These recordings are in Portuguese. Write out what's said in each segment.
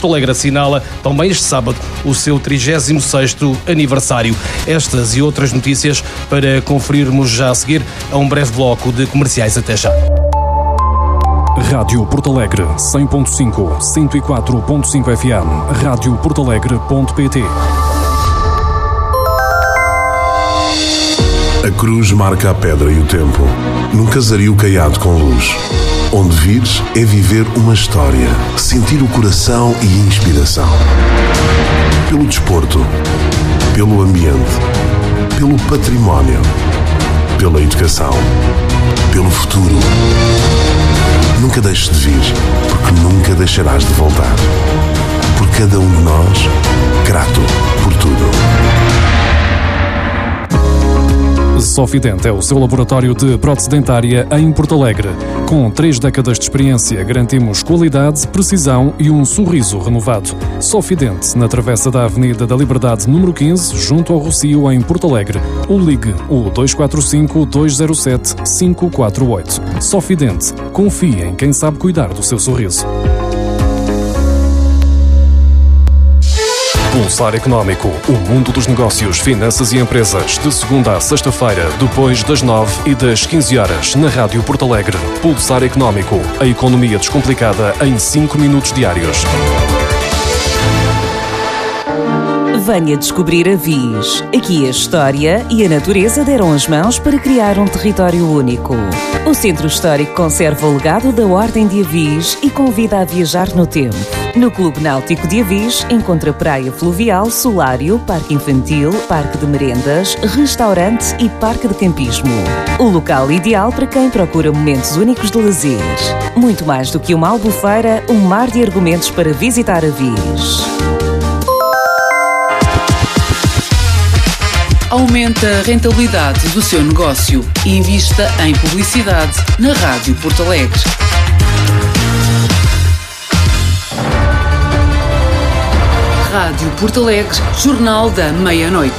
Porto Alegre assinala também este sábado o seu 36º aniversário. Estas e outras notícias para conferirmos já a seguir a um breve bloco de comerciais. Até já. Rádio Porto Alegre 100.5, 104.5 FM, radioportalegre.pt. A cruz marca a pedra e o tempo, num casario caiado com luz. Onde vires é viver uma história, sentir o coração e inspiração. Pelo desporto, pelo ambiente, pelo património, pela educação, pelo futuro. Nunca deixes de vir, porque nunca deixarás de voltar. Por cada um de nós, grato por tudo. Sofident é o seu laboratório de prótese dentária em Porto Alegre. Com 3 décadas de experiência, garantimos qualidade, precisão e um sorriso renovado. Sofident, na travessa da Avenida da Liberdade, número 15, junto ao Rocio, em Porto Alegre. Ou ligue o 245-207-548. Sofident. Confie em quem sabe cuidar do seu sorriso. Pulsar Económico, o mundo dos negócios, finanças e empresas, de segunda a sexta-feira, depois das 9 e das 15 horas, na Rádio Porto Alegre. Pulsar Económico, a economia descomplicada em 5 minutos diários. Venha descobrir a Viz. Aqui a história e a natureza deram as mãos para criar um território único. O Centro Histórico conserva o legado da Ordem de Avis e convida a viajar no tempo. No Clube Náutico de Avis encontra praia fluvial, solário, parque infantil, parque de merendas, restaurante e parque de campismo. O local ideal para quem procura momentos únicos de lazer. Muito mais do que uma albufeira, um mar de argumentos para visitar Avis. Aumente a rentabilidade do seu negócio e invista em publicidade na Rádio Porto Alegre. Rádio Porto Alegre, Jornal da Meia-Noite.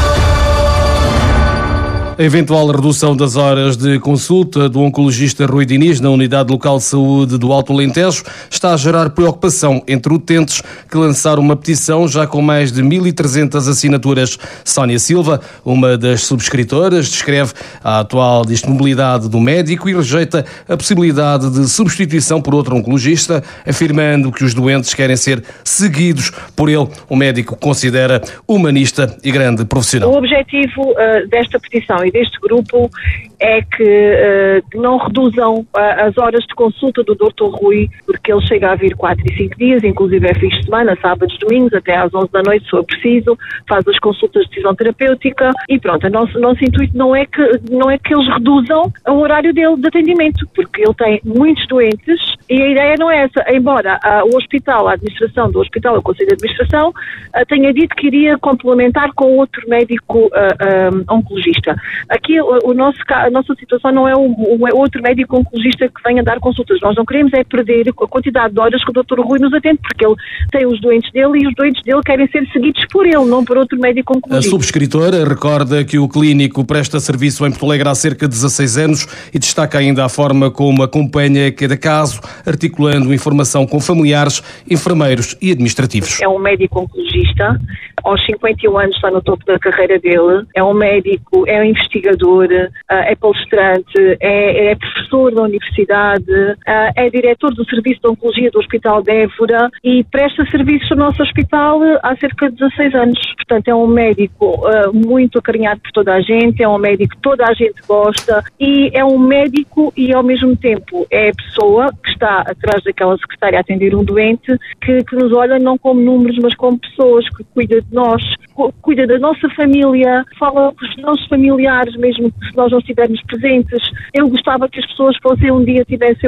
A eventual redução das horas de consulta do oncologista Rui Diniz na Unidade Local de Saúde do Alto Alentejo está a gerar preocupação entre utentes que lançaram uma petição já com mais de 1.300 assinaturas. Sónia Silva, uma das subscritoras, descreve a atual disponibilidade do médico e rejeita a possibilidade de substituição por outro oncologista, afirmando que os doentes querem ser seguidos por ele. O médico considera humanista e grande profissional. O objetivo desta petição e deste grupo é que não reduzam as horas de consulta do Dr. Rui, porque ele chega a vir 4 e 5 dias, inclusive é fins de semana, sábados, domingos, até às 11 da noite, se for preciso, faz as consultas de decisão terapêutica e pronto. O nosso intuito não é que eles reduzam o horário dele de atendimento, porque ele tem muitos doentes e a ideia não é essa, embora o hospital, a administração do hospital, o Conselho de Administração, tenha dito que iria complementar com outro médico oncologista. Aqui a nossa situação não é outro médico oncologista que venha dar consultas. Nós não queremos é perder a quantidade de horas que o Dr. Rui nos atende, porque ele tem os doentes dele e os doentes dele querem ser seguidos por ele, não por outro médico oncologista. A subscritora recorda que o clínico presta serviço em Porto Alegre há cerca de 16 anos e destaca ainda a forma como acompanha cada caso, articulando informação com familiares, enfermeiros e administrativos. É um médico oncologista, aos 51 anos está no topo da carreira dele, é um médico, é um investigador, é palestrante, é professor da universidade, é diretor do Serviço de Oncologia do Hospital de Évora e presta serviço no nosso hospital há cerca de 16 anos. Portanto, é um médico muito acarinhado por toda a gente, é um médico que toda a gente gosta e é um médico e, ao mesmo tempo, é a pessoa que está atrás daquela secretária a atender um doente que nos olha não como números, mas como pessoas, que cuida de nós, cuida da nossa família, fala com os nossos familiares, mesmo que se nós não estivermos presentes. Eu gostava que as pessoas fossem um dia, tivessem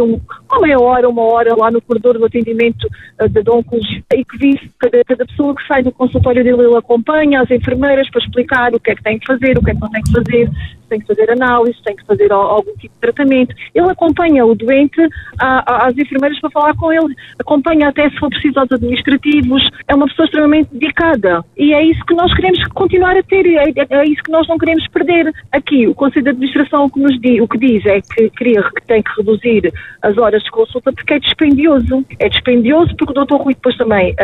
uma hora lá no corredor do atendimento da oncologia e que visse cada pessoa que sai do consultório dele, ele acompanha as enfermeiras para explicar o que é que tem que fazer, o que é que não tem que fazer, se tem que fazer análise, se tem que fazer algum tipo de tratamento. Ele acompanha o doente às enfermeiras para falar com ele, acompanha até se for preciso aos administrativos, é uma pessoa extremamente dedicada e é isso que nós queremos continuar a ter, é isso que nós não queremos perder. Aqui o Conselho de Administração o que diz é que tem que reduzir as horas de consulta porque é dispendioso porque o Dr. Rui depois também